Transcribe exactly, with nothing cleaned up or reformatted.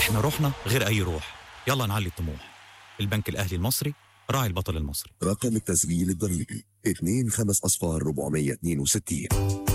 احنا روحنا غير أي روح، يلا نعلي الطموح. البنك الأهلي المصري، راعي البطل المصري. رقم التسجيل الضريبي اثنين خمسة أصفار أربعمية واثنين وستين.